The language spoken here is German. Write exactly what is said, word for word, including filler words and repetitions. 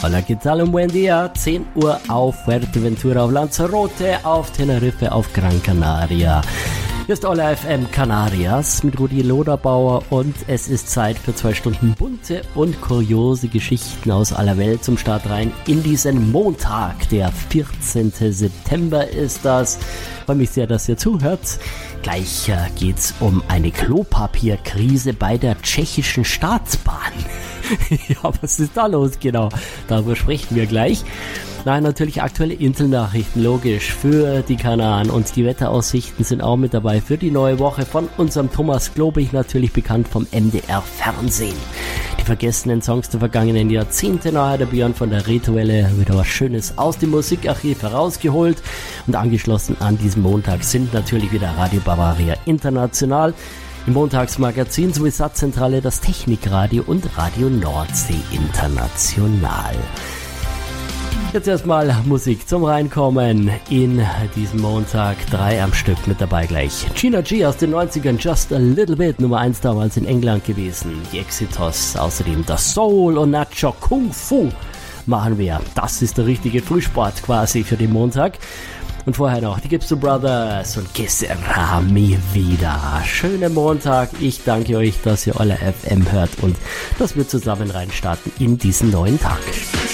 Hola, ¿qué tal? Un buen día. zehn Uhr auf Fuerteventura, auf Lanzarote, auf Teneriffe, auf Gran Canaria. Hier ist Hola F M Canarias mit Rudi Loderbauer und es ist Zeit für zwei Stunden bunte und kuriose Geschichten aus aller Welt zum Start rein in diesen Montag. Der vierzehnten September ist das. Ich freue mich sehr, dass ihr zuhört. Gleich äh, geht's um eine Klopapierkrise bei der tschechischen Staatsbahn. Ja, was ist da los? Genau, darüber sprechen wir gleich. Nein, natürlich aktuelle Inselnachrichten, logisch, für die Kanaren und die Wetteraussichten sind auch mit dabei für die neue Woche von unserem Thomas Globig, natürlich bekannt vom M D R Fernsehen. Die vergessenen Songs der vergangenen Jahrzehnte, nachher der Björn von der Rituelle, wieder was Schönes aus dem Musikarchiv herausgeholt und angeschlossen an diesem Montag sind natürlich wieder Radio Bavaria International. Im Montagsmagazin sowie Satzzentrale das Technikradio und Radio Nordsee International. Jetzt erstmal Musik zum Reinkommen in diesem Montag. Drei am Stück mit dabei gleich. Gina G aus den neunzigern, Just a Little Bit, Nummer eins damals in England gewesen. Die Exitos, außerdem das Soul und Nacho Kung Fu machen wir. Das ist der richtige Frühsport quasi für den Montag. Und vorher noch die Gibson Brothers und Que Sera Mi Vida. Schönen Montag. Ich danke euch, dass ihr Hola F M hört und dass wir zusammen reinstarten in diesen neuen Tag.